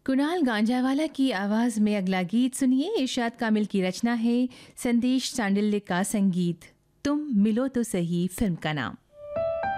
कुणाल गांजावाला की आवाज़ में अगला गीत सुनिए। इरशाद कामिल की रचना है, संदेश सांडिल्य का संगीत। तुम मिलो तो सही फिल्म का नाम।